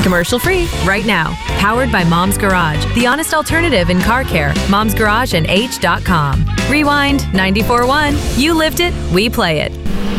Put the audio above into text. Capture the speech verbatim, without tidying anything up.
Commercial free right now. Powered by Mom's Garage, the honest alternative in car care. Mom's Garage and H dot com. Rewind ninety-four point one. You lived it, we play it.